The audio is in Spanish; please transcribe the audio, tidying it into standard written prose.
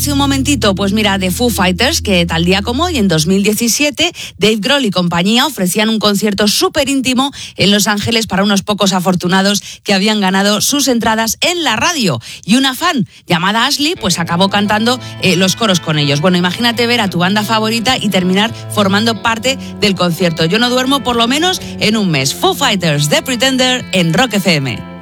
hace un momentito, pues mira, de Foo Fighters, que tal día como hoy, en 2017, Dave Grohl y compañía ofrecían un concierto súper íntimo en Los Ángeles para unos pocos afortunados que habían ganado sus entradas en la radio. Y una fan llamada Ashley, pues acabó cantando los coros con ellos. Bueno, imagínate ver a tu banda favorita y terminar formando parte del concierto. Yo no duermo por lo menos en un mes. Foo Fighters, The Pretender, en Rock FM.